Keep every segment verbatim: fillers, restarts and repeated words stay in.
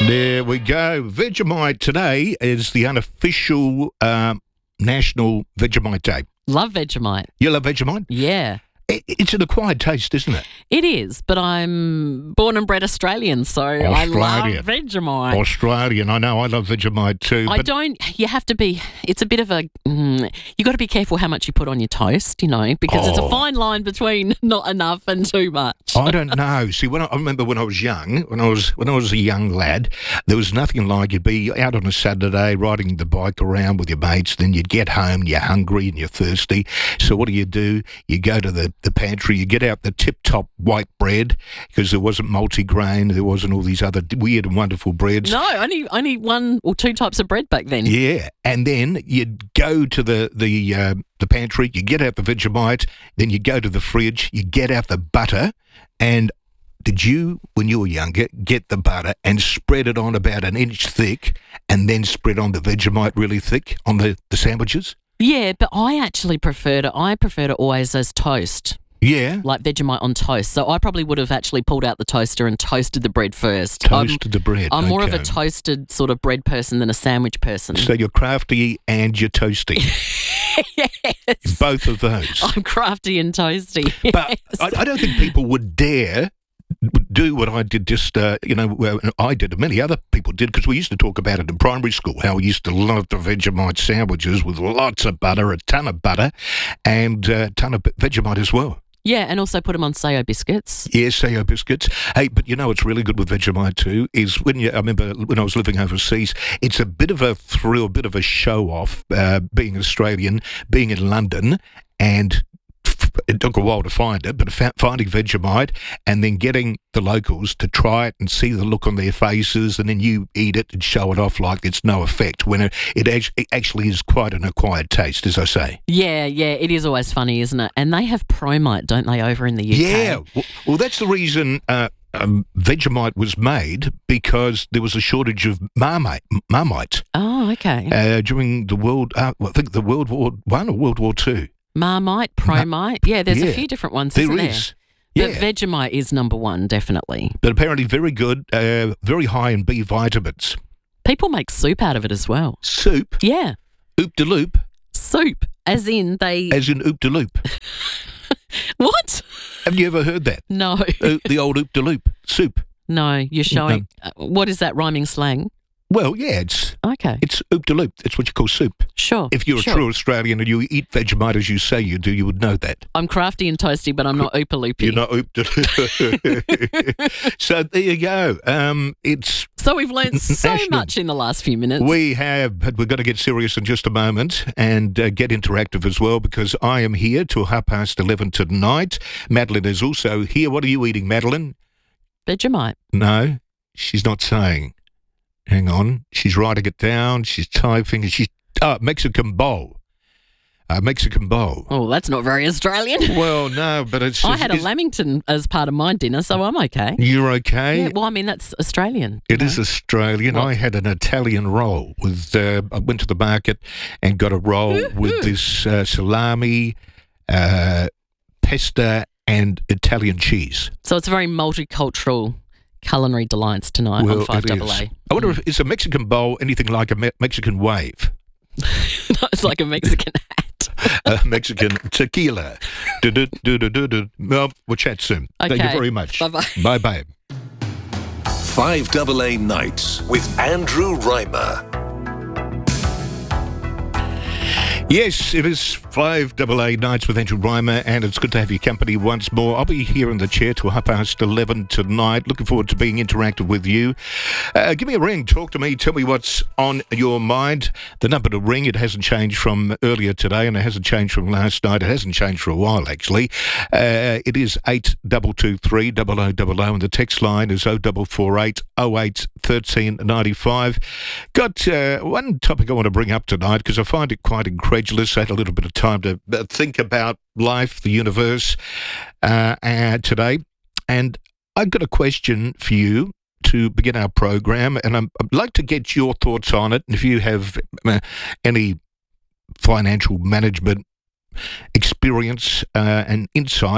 There we go. Vegemite today is the unofficial uh, National Vegemite Day. Love Vegemite. You love Vegemite? Yeah. It, it's an acquired taste, isn't it? It is, but I'm born and bred Australian, so I Australian. love Vegemite. Australian. I know. I love Vegemite too. I but don't, you have to be, it's a bit of a, mm, you got to be careful how much you put on your toast, you know, because it's Oh. a fine line between not enough and too much. I don't know. See, when I, I remember when I was young, when I was when I was a young lad, there was nothing like you'd be out on a Saturday riding the bike around with your mates. Then you'd get home, you're hungry and you're thirsty. So what do you do? You go to the, the pantry, you get out the tip-top white bread because there wasn't multi-grain, there wasn't all these other weird and wonderful breads. No, only only one or two types of bread back then. Yeah, and then you'd go to the the uh, the pantry, you get out the Vegemite, then you go to the fridge, you get out the butter, and did you, when you were younger, get the butter and spread it on about an inch thick, and then spread on the Vegemite really thick on the, the sandwiches? Yeah, but I actually preferred it. I preferred it always as toast. Yeah, Like Vegemite on toast. So I probably would have actually pulled out the toaster and toasted the bread first. toasted the bread. I'm, I'm more of a okay. toasted sort of bread person than a sandwich person. So you're crafty and you're toasty. Yes. Both of those. I'm crafty and toasty. But I, I don't think people would dare do what I did just, uh, you know, well, I did and many other people did because we used to talk about it in primary school, how we used to love the Vegemite sandwiches with lots of butter, a ton of butter, and a ton of Vegemite as well. Yeah, and also put them on Sayo biscuits. Yes, Sayo biscuits. Hey, but you know what's really good with Vegemite too is when you, I remember when I was living overseas, it's a bit of a thrill, a bit of a show off, uh, being Australian, being in London, and it took a while to find it, but fa- finding Vegemite and then getting the locals to try it and see the look on their faces, and then you eat it and show it off like it's no effect when it, it, act- it actually is quite an acquired taste, as I say. Yeah, yeah, it is always funny, isn't it? And they have Promite, don't they, over in the U K? Yeah. Well, well that's the reason uh, um, Vegemite was made, because there was a shortage of Marmite, Marmite Oh, okay. uh, during the World, uh, well, I think the World War One or World War Two. Marmite, Promite. Yeah, there's Yeah. a few different ones, There isn't is. there? Yeah. But Vegemite is number one, definitely. But apparently very good, uh, very high in B vitamins. People make soup out of it as well. Soup, Yeah, oop de loop, soup, as in they... as in oop de loop. What? Have you ever heard that? No, Uh, the old oop de loop, soup. no, you're showing... Uh, what is that rhyming slang? Well, yeah, it's Okay, it's oop de loop. It's what you call soup. sure. If you're sure. a true Australian and you eat Vegemite as you say you do, you would know that. I'm crafty and toasty, but I'm not oopa loopy. You're not oop de loop. So there you go. Um, it's So we've learned so National. much in the last few minutes. We have, but we're going to get serious in just a moment and uh, get interactive as well, because I am here till half past eleven tonight. Madeline is also here. What are you eating, Madeline? Vegemite. No, she's not saying. Hang on. She's writing it down. She's typing. She's oh, Mexican bowl. A Mexican bowl. Oh, that's not very Australian. Well, no, but it's. I had a it's- Lamington as part of my dinner, so I'm okay. You're okay. Yeah, well, I mean, that's Australian. It you is know. Australian. What? I had an Italian roll with. Uh, I went to the market and got a roll with this uh, salami, uh, pesta, and Italian cheese. So it's a very multicultural culinary delights tonight on five it double is. A. I wonder if is a Mexican bowl anything like a me- Mexican wave, It's like a Mexican hat. a Mexican tequila. Do, do, do, do, do, do. Well, we'll chat soon. Thank you Okay. very much. Bye-bye. Bye bye. five double A Nights with Andrew Reimer. Yes, it is five double A Nights with Andrew Reimer, and it's good to have your company once more. I'll be here in the chair till half past eleven tonight. Looking forward to being interactive with you. Uh, give me a ring, talk to me, tell me what's on your mind. The number to ring, it hasn't changed from earlier today, and it hasn't changed from last night. It hasn't changed for a while, actually. Uh, it is eight two two three, double oh double oh, and the text line is oh four four eight, oh eight, one three nine five. Got uh, one topic I want to bring up tonight because I find it quite incredible. I had a little bit of time to think about life, the universe, uh, and today. And I've got a question for you to begin our program, and I'm, I'd like to get your thoughts on it. And if you have uh, any financial management experience uh, and insight,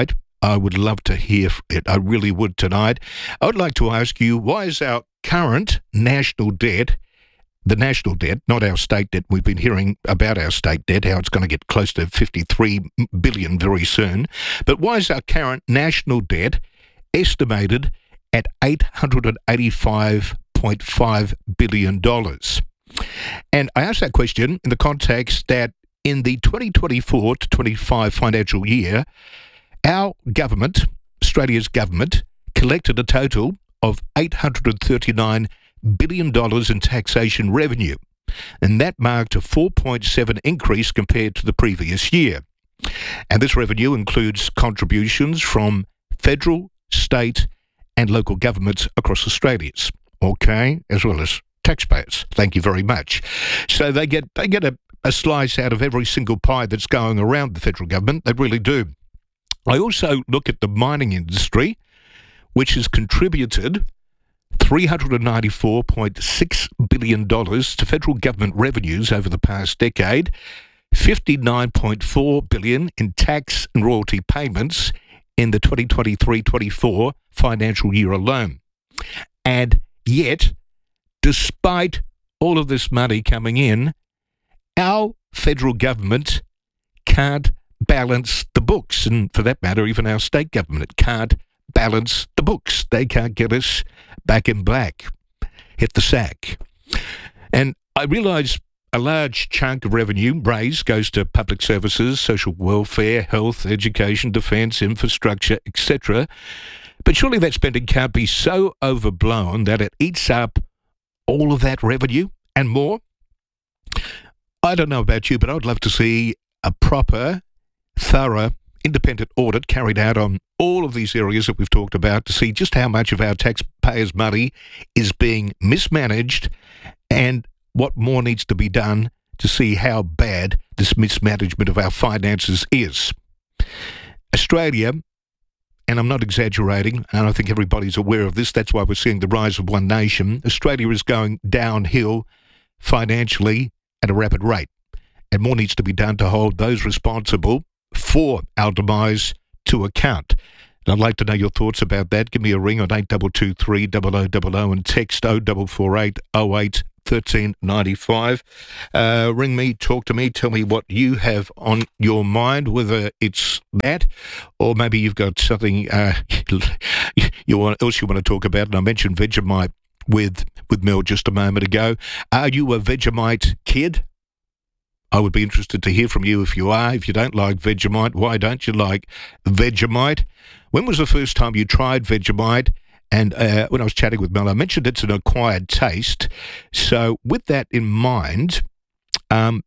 I would love to hear it. I really would tonight. I would like to ask you, why is our current national debt, the national debt, not our state debt, we've been hearing about our state debt, how it's going to get close to fifty-three billion dollars very soon, but why is our current national debt estimated at eight hundred eighty-five point five billion dollars? And I ask that question in the context that in the twenty twenty-four to twenty-five financial year, our government, Australia's government, collected a total of eight hundred thirty-nine billion dollars in taxation revenue, and that marked a four point seven increase compared to the previous year. And this revenue includes contributions from federal, state and local governments across Australia, okay, as well as taxpayers. Thank you very much. So they get they get a, a slice out of every single pie that's going around the federal government. They really do. I also look at the mining industry, which has contributed three hundred ninety-four point six billion dollars to federal government revenues over the past decade, fifty-nine point four billion dollars in tax and royalty payments in the twenty twenty-three twenty-four financial year alone. And yet, despite all of this money coming in, our federal government can't balance the books, and for that matter, even our state government can't balance the books. They can't get us back in black. Hit the sack. And I realise a large chunk of revenue raised goes to public services, social welfare, health, education, defence, infrastructure, et cetera. But surely that spending can't be so overblown that it eats up all of that revenue and more. I don't know about you, but I'd love to see a proper, thorough, independent audit carried out on all of these areas that we've talked about to see just how much of our taxpayers' money is being mismanaged and what more needs to be done to see how bad this mismanagement of our finances is. Australia, and I'm not exaggerating, and I think everybody's aware of this, that's why we're seeing the rise of One Nation, Australia is going downhill financially at a rapid rate, and more needs to be done to hold those responsible for our demise to account. And I'd like to know your thoughts about that. Give me a ring on eight two two three, zero zero zero zero and text oh four four eight oh eight one three nine five. Uh, ring me, talk to me, tell me what you have on your mind, whether it's that or maybe you've got something uh, you want, else you want to talk about. And I mentioned Vegemite with, with Mel just a moment ago. Are you a Vegemite kid? I would be interested to hear from you if you are. If you don't like Vegemite, why don't you like Vegemite? When was the first time you tried Vegemite? And uh, when I was chatting with Mel, I mentioned it's an acquired taste. So with that in mind, um,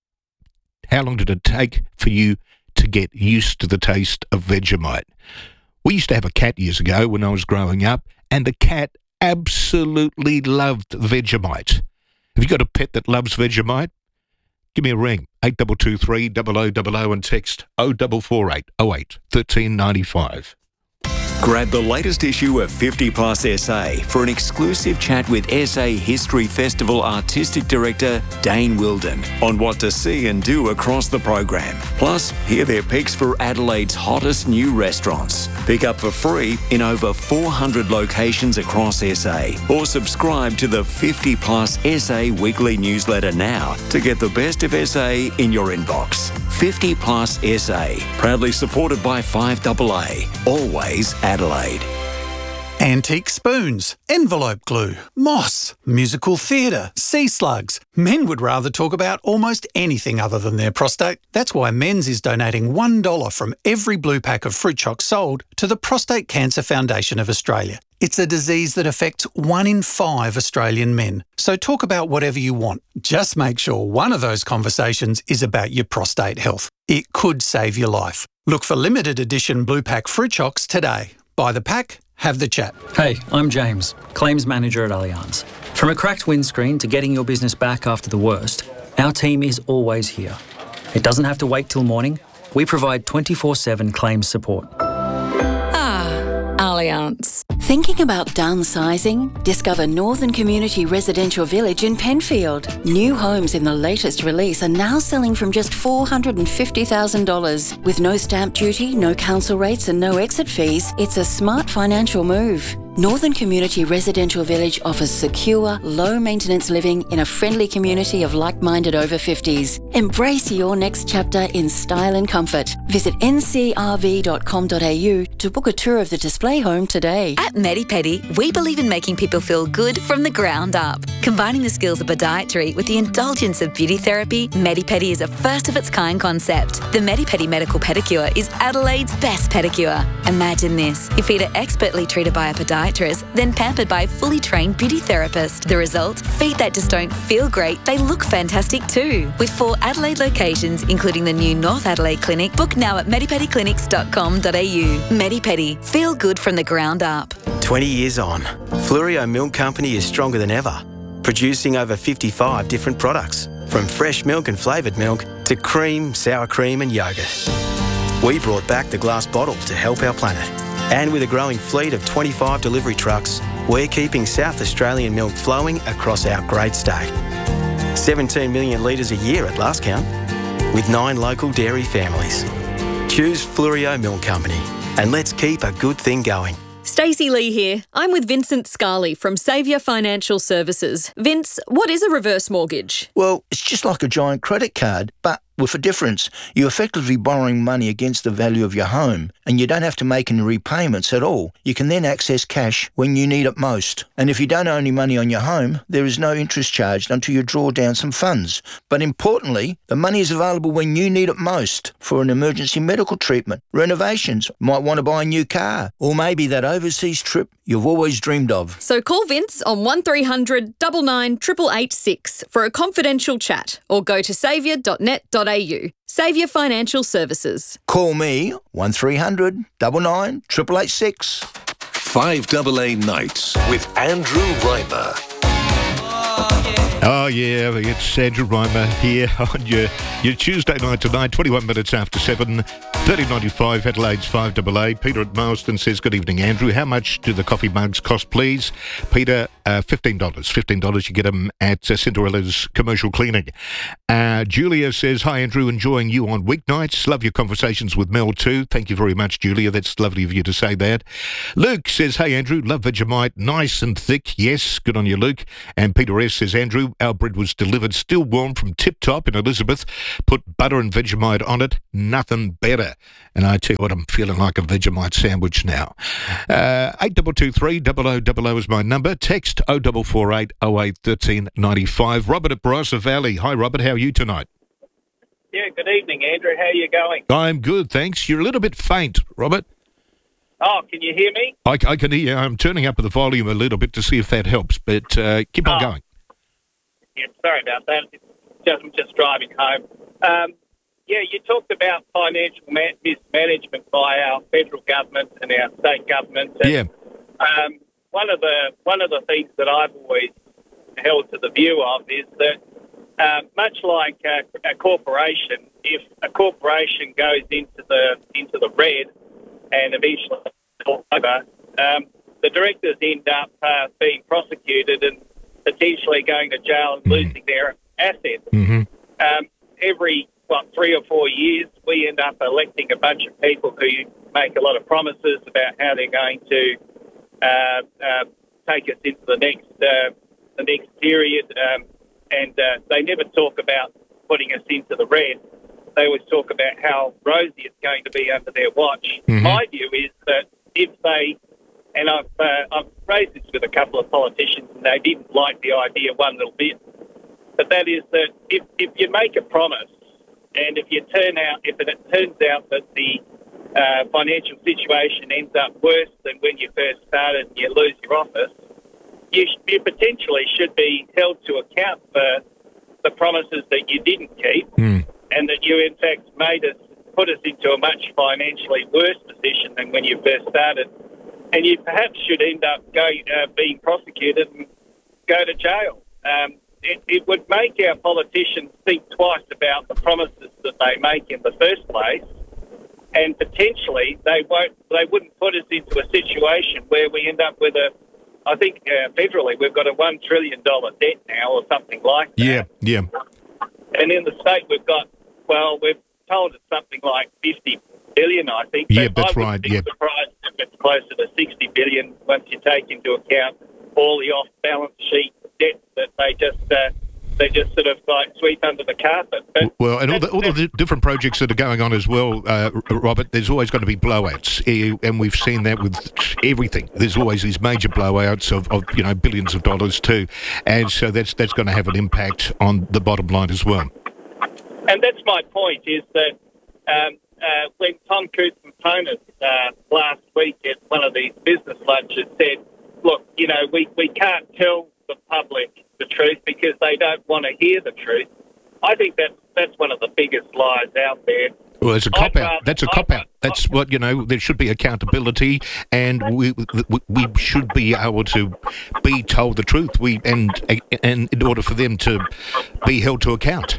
how long did it take for you to get used to the taste of Vegemite? We used to have a cat years ago when I was growing up, and the cat absolutely loved Vegemite. Have you got a pet that loves Vegemite? Give me a ring, eight two two three, zero zero zero zero and text oh four four eight oh eight one three nine five. Grab the latest issue of fifty plus S A for an exclusive chat with S A History Festival Artistic Director Dane Wilden on what to see and do across the program. Plus, hear their picks for Adelaide's hottest new restaurants. Pick up for free in over four hundred locations across S A, or subscribe to the fifty plus S A weekly newsletter now to get the best of S A in your inbox. fifty plus S A, proudly supported by five A A, always Adelaide. Antique spoons, envelope glue, moss, musical theatre, sea slugs. Men would rather talk about almost anything other than their prostate. That's why Men's is donating one dollar from every blue pack of fruit chocs sold to the Prostate Cancer Foundation of Australia. It's a disease that affects one in five Australian men. So talk about whatever you want. Just make sure one of those conversations is about your prostate health. It could save your life. Look for limited edition blue pack fruit chocs today. Buy the pack, have the chat. Hey, I'm James, Claims Manager at Allianz. From a cracked windscreen to getting your business back after the worst, our team is always here. It doesn't have to wait till morning. We provide twenty-four seven claims support. Ah, Allianz. Thinking about downsizing? Discover Northern Community Residential Village in Penfield. New homes in the latest release are now selling from just four hundred fifty thousand dollars. With no stamp duty, no council rates and no exit fees, it's a smart financial move. Northern Community Residential Village offers secure, low-maintenance living in a friendly community of like-minded over fifties. Embrace your next chapter in style and comfort. Visit n c r v dot com dot a u to book a tour of the display home today. At MediPedi, we believe in making people feel good from the ground up. Combining the skills of podiatry with the indulgence of beauty therapy, MediPedi is a first-of-its-kind concept. The MediPedi Medical Pedicure is Adelaide's best pedicure. Imagine this. Your feet are expertly treated by a podiatrist, then pampered by a fully trained beauty therapist. The result? Feet that just don't feel great, they look fantastic too. With four Adelaide locations, including the new North Adelaide Clinic, book now at medipedi clinics dot com dot a u. MediPedi. Feel good from the ground up. twenty years on, Fluorio Milk Company is stronger than ever, producing over fifty-five different products, from fresh milk and flavoured milk to cream, sour cream and yoghurt. We brought back the glass bottle to help our planet. And with a growing fleet of twenty-five delivery trucks, we're keeping South Australian milk flowing across our great state. seventeen million litres a year at last count, with nine local dairy families. Choose Fluorio Milk Company, and let's keep a good thing going. Stacey Lee here. I'm with Vincent Scarley from Saviour Financial Services. Vince, what is a reverse mortgage? Well, it's just like a giant credit card, but with a difference. You're effectively borrowing money against the value of your home, and you don't have to make any repayments at all. You can then access cash when you need it most. And if you don't owe any money on your home, there is no interest charged until you draw down some funds. But importantly, the money is available when you need it most for an emergency medical treatment, renovations, might want to buy a new car, or maybe that overseas trip you've always dreamed of. So call Vince on one three hundred nine nine eight eight eight six for a confidential chat, or go to saviour dot net dot a u. Saviour Financial Services. Call me one three hundred nine nine eight eight eight six. five A A Nights with Andrew Reimer. Oh, yeah, it's Andrew Reimer here on your, your Tuesday night tonight, twenty-one minutes after seven, thirty ninety-five, Adelaide's five A A. Peter at Marston says, good evening, Andrew. How much do the coffee mugs cost, please? Peter, uh, fifteen dollars. fifteen dollars, you get them at uh, Cinderella's Commercial Cleaning. Uh, Julia says, hi, Andrew, enjoying you on weeknights. Love your conversations with Mel too. Thank you very much, Julia. That's lovely of you to say that. Luke says, hey, Andrew, love Vegemite, nice and thick. Yes, good on you, Luke. And Peter S. says, Andrew, our bread was delivered still warm from Tip Top in Elizabeth. Put butter and Vegemite on it. Nothing better. And I tell you what, I'm feeling like a Vegemite sandwich now. Uh, eight two two three, double oh double oh is my number. Text oh four four eight oh eight one three nine five. Robert at Barossa Valley. Hi, Robert. How are you tonight? Yeah, good evening, Andrew. How are you going? I'm good, thanks. You're a little bit faint, Robert. Oh, can you hear me? I, I can hear you. I'm turning up the volume a little bit to see if that helps, but uh, keep on oh. going. Yeah, sorry about that. Just, I'm just driving home. Um, yeah, you talked about financial ma- mismanagement by our federal government and our state government. And, yeah. Um, one of the one of the things that I've always held to the view of is that, uh, much like a, a corporation, if a corporation goes into the into the red and eventually over, um, the directors end up uh, being prosecuted and potentially going to jail and losing their assets. Mm-hmm. Um, every, what, three or four years, we end up electing a bunch of people who make a lot of promises about how they're going to uh, uh, take us into the next uh, the next period, um, and uh, they never talk about putting us into the red. They always talk about how rosy it's going to be under their watch. Mm-hmm. My view is that if they And I've, uh, I've raised this with a couple of politicians, and they didn't like the idea one little bit. But that is that if, if you make a promise, and if you turn out, if it turns out that the uh, financial situation ends up worse than when you first started and you lose your office, you, sh- you potentially should be held to account for the promises that you didn't keep, mm. and that you, in fact, made us, put us into a much financially worse position than when you first started. And you perhaps should end up going, uh, being prosecuted and go to jail. Um, it, it would make our politicians think twice about the promises that they make in the first place, and potentially they won't, they wouldn't put us into a situation where we end up with a, I think uh, federally we've got a one trillion dollar debt now or something like that. Yeah, yeah. And in the state we've got, well, we've told it's something like fifty billion, I think. Yeah, but that's I right. Be Yeah. surprised if it's closer to sixty billion once you take into account all the off-balance sheet debt that they just uh, they just sort of like sweep under the carpet. But Well, and all the, all the di- different projects that are going on as well, uh, R- Robert, there's always going to be blowouts, eh, and we've seen that with everything. There's always these major blowouts of, of you know, billions of dollars too, and so that's that's going to have an impact on the bottom line as well. And that's my point, is that um, uh, when Tom Koutsantonis uh, last week at one of these business lunches said, look, you know, we, we can't tell the public the truth because they don't want to hear the truth, I think that's, that's one of the biggest lies out there. Well, it's a cop I'd out. rather- That's a I'd cop out. That's what, you know, there should be accountability, and we we, we should be able to be told the truth. We and and in order for them to be held to account.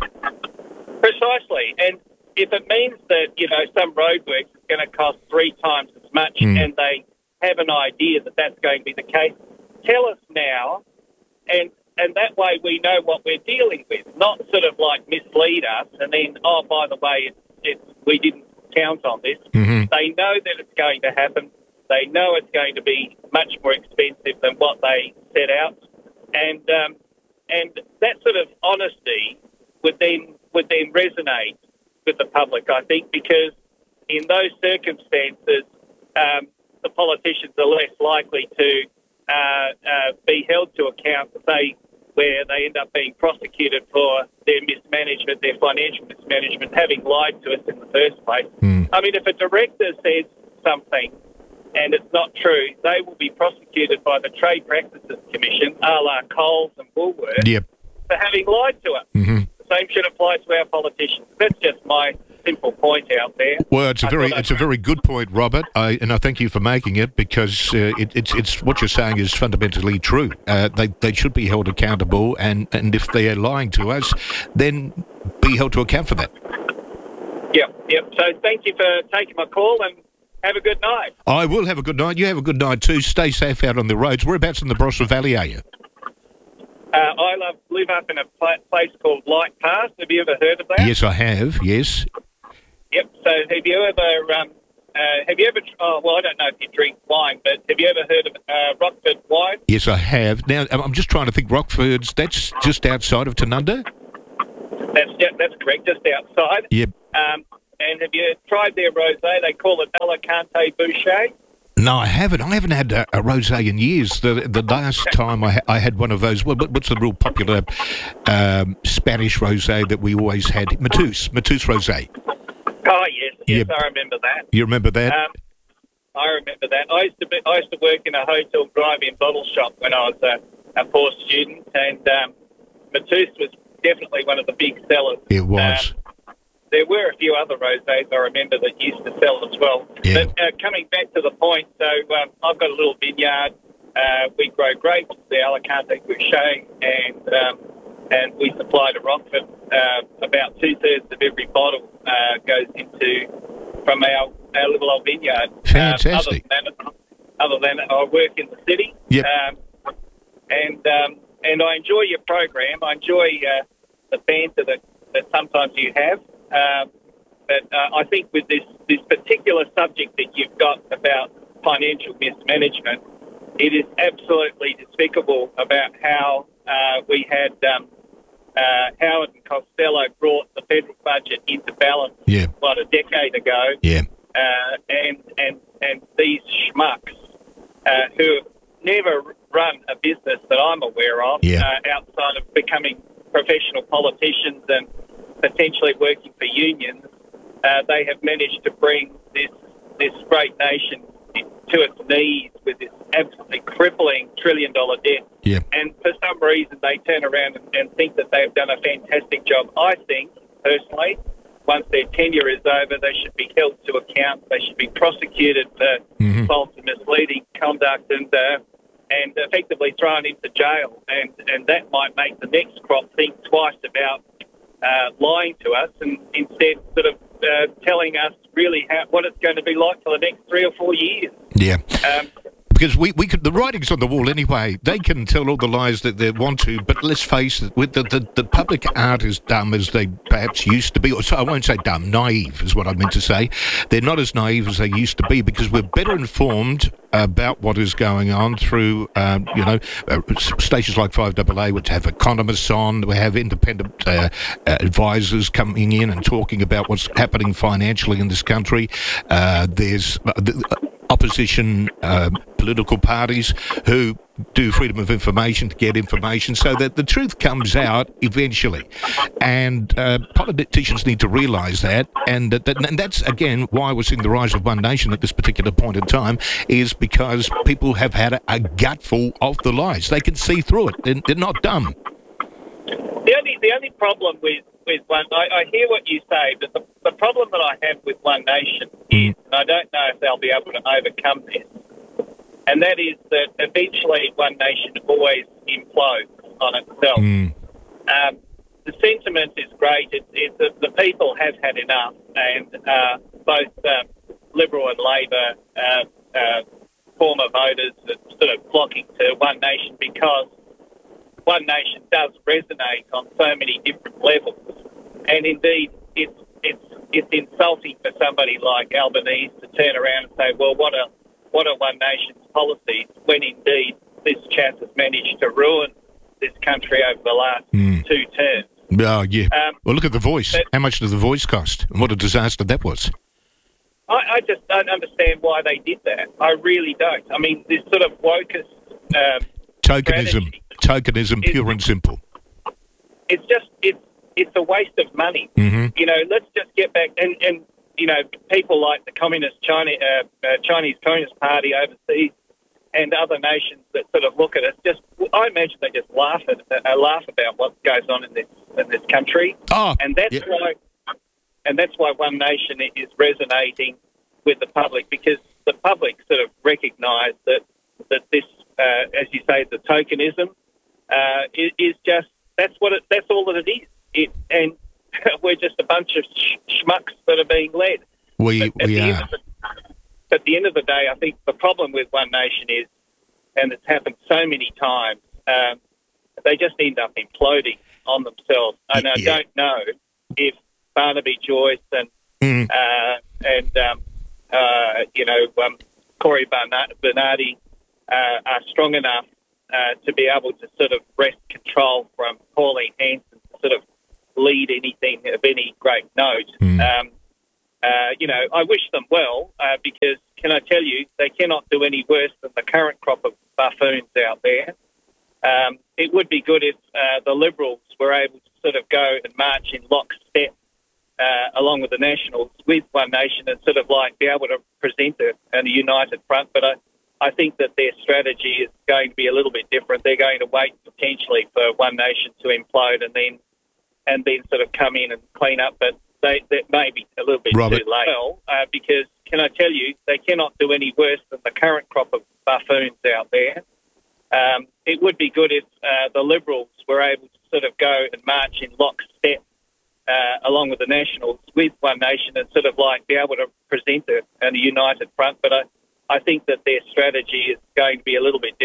Precisely. And if it means that, you know, some roadworks is going to cost three times as much Mm. and they have an idea that that's going to be the case, tell us now, and and that way we know what we're dealing with, not sort of like mislead us and then, oh, by the way, it's, it's, we didn't count on this. Mm-hmm. They know that it's going to happen. They know it's going to be much more expensive than what they set out. And um, and that sort of honesty would then would then resonate with the public, I think, because in those circumstances, um, the politicians are less likely to uh, uh, be held to account, say, where they end up being prosecuted for their mismanagement, their financial mismanagement, having lied to us in the first place. Mm. I mean, if a director says something and it's not true, they will be prosecuted by the Trade Practices Commission, a la Coles and Woolworths, Yep. for having lied to us. Mm-hmm. The same should apply to our politicians. That's just my simple point out there. Well, it's a I very thought it's a very good point, Robert, I, and I thank you for making it, because uh, it, it's it's what you're saying is fundamentally true. Uh, they they should be held accountable, and, and if they are lying to us, then be held to account for that. Yep, yep. So thank you for taking my call and have a good night. I will have a good night. You have a good night too. Stay safe out on the roads. Whereabouts in the Barossa Valley are you? Uh, I love, live up in a pla- place called Light Pass. Have you ever heard of that? Yes, I have. Yes. Yep. So have you ever, um, uh, have you ever, oh, well, I don't know if you drink wine, but have you ever heard of uh, Rockford wine? Yes, I have. Now, I'm just trying to think. Rockford's, that's just outside of Tanunda? That's yeah, that's correct, just outside. Yep. Um, and have you tried their rosé? They call it Alicante Boucher. No, I haven't. I haven't had a, a rosé in years. The the last time I, ha- I had one of those, what, what's the real popular um, Spanish rosé that we always had? Matus, Matus rosé. Oh yes, yes, Yep. I remember that. You remember that? Um, I remember that. I used to be, I used to work in a hotel drive-in bottle shop when I was a, a poor student, and um, Matus was definitely one of the big sellers. It was. Um, there were a few other rosés I remember that used to sell as well. Yeah. But uh, coming back to the point, so um, I've got a little vineyard. Uh, we grow grapes, the Alicante Boucher, and um, and we supply to Rockford. Uh, about two thirds of every bottle uh, goes into from our, our little old vineyard. Fantastic. Um, other than that, other than that, I work in the city. Yep. Um, and um, and I enjoy your program. I enjoy uh, the banter that, that sometimes you have. Um, but uh, I think with this, this particular subject that you've got about financial mismanagement, it is absolutely despicable about how uh, we had um, uh, Howard and Costello brought the federal budget into balance, Yeah. what, a decade ago. Yeah. Uh, and, and, and these schmucks uh, who have never run a business that I'm aware of Yeah. uh, outside of becoming professional politicians and potentially working for unions, uh, they have managed to bring this this great nation to its knees with this absolutely crippling trillion dollar debt. Yeah. And for some reason, they turn around and, and think that they've done a fantastic job. I think, personally, once their tenure is over, they should be held to account. They should be prosecuted for Mhm. false and misleading conduct and uh, and effectively thrown into jail. And, and that might make the next crop think twice about uh, lying to us and instead sort of uh, telling us really how, what it's going to be like for the next three or four years. Yeah. Um, Because we, we could, the writing's on the wall anyway. They can tell all the lies that they want to, but let's face it, with the, the, the public aren't as dumb as they perhaps used to be. Or so I won't say dumb, naive is what I meant to say. They're not as naive as they used to be because we're better informed about what is going on through, um, you know, uh, stations like five A A, which have economists on. We have independent uh, uh, advisors coming in and talking about what's happening financially in this country. Uh, there's uh, the, opposition uh, political parties who do freedom of information to get information so that the truth comes out eventually. And uh, politicians need to realise that. And, that, that. and that's, again, why we're seeing the rise of One Nation at this particular point in time, is because people have had a, a gutful of the lies. They can see through it. They're, they're not dumb. The only, the only problem with, with One... I, I hear what you say, but the, the problem that I have with One Nation is, and I don't know if they'll be able to overcome this, and that is that eventually One Nation always implodes on itself. Mm. Um, the sentiment is great. It, it, the, the people have had enough, and uh, both um, Liberal and Labor uh, uh, former voters are sort of flocking to One Nation because One Nation does resonate on so many different levels. And indeed, it's it's it's insulting for somebody like Albanese to turn around and say, well, what are, what are One Nation's policies, when indeed this chap has managed to ruin this country over the last mm. two terms. Oh, yeah. Um, well, look at The Voice. but, How much did The Voice cost? And what a disaster that was. I, I just don't understand why they did that. I really don't. I mean, this sort of wokest... Um, Tokenism. Tokenism, pure and simple. It's just, it's it's a waste of money. Mm-hmm. You know, let's just get back, and, and you know, people like the Communist China, uh, uh, Chinese Communist Party overseas and other nations that sort of look at us, just, I imagine they just laugh at uh, laugh about what goes on in this in this country. Oh, and that's yeah. why, and that's why One Nation is resonating with the public, because the public sort of recognise that that this, uh, as you say, the tokenism uh, is, is just that's what it, that's all that it is. It, and we're just a bunch of sh- schmucks that are being led. We But at we the end are. of the, at the end of the day, I think the problem with One Nation is, and it's happened so many times, um, they just end up imploding on themselves. And I Yeah. don't know if Barnaby Joyce and Mm. uh, and um, uh, you know um, Corey Barna- Bernardi uh, are strong enough uh, to be able to sort of wrest control from Pauline Hanson to sort of lead anything of any great note. Mm. Um, uh, you know, I wish them well uh, because, can I tell you, they cannot do any worse than the current crop of buffoons out there. Um, it would be good if uh, the Liberals were able to sort of go and march in lockstep uh, along with the Nationals with One Nation and sort of like be able to present a, a united front. But I, I think that their strategy is going to be a little bit different. They're going to wait potentially for One Nation to implode and then and then sort of come in and clean up. But they, they may be a little bit Robert. too late. Well, uh, because, can I tell you, they cannot do any worse than the current crop of buffoons out there. Um, it would be good if uh, the Liberals were able to sort of go and march in lockstep uh, along with the Nationals with One Nation and sort of like be able to present a, a united front. But I, I think that their strategy is going to be a little bit different.